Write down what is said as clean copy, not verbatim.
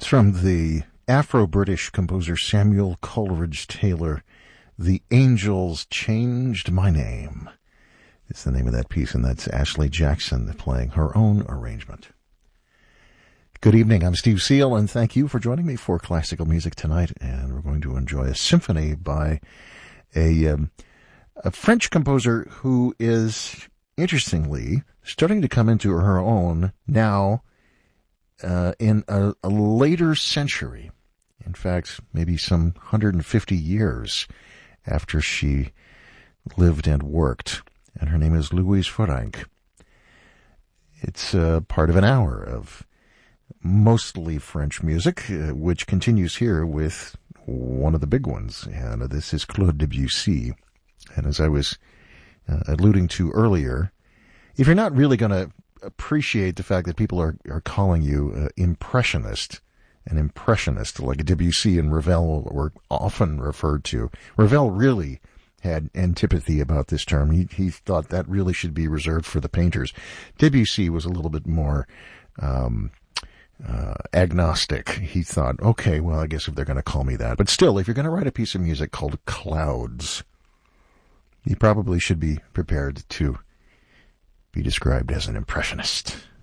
It's from the Afro-British composer Samuel Coleridge Taylor. The Angels Changed My Name. It's the name of that piece, and that's Ashley Jackson playing her own arrangement. Good evening, I'm Steve Seal, and thank you for joining me for classical music tonight. And we're going to enjoy a symphony by a French composer who is, interestingly, starting to come into her own now in a later century. In fact, maybe some 150 years after she lived and worked. And her name is Louise Fourenc. It's part of an hour of mostly French music, which continues here with one of the big ones. And this is Claude Debussy. And as I was alluding to earlier, if you're not really going to appreciate the fact that people are calling you impressionist, an impressionist like Debussy and Ravel were often referred to. Ravel really had antipathy about this term. He thought that really should be reserved for the painters. Debussy was a little bit more agnostic. He thought, okay, well, I guess if they're going to call me that. But still, if you're going to write a piece of music called Clouds, you probably should be prepared to be described as an impressionist.